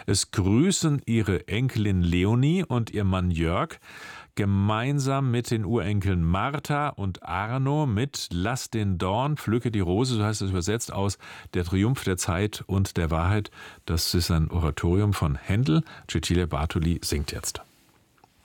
Es grüßen ihre Enkelin Leonie und ihr Mann Jörg gemeinsam mit den Urenkeln Martha und Arno mit Lass den Dorn, pflücke die Rose, so heißt es übersetzt, aus Der Triumph der Zeit und der Wahrheit. Das ist ein Oratorium von Händel. Cecilia Bartoli singt jetzt.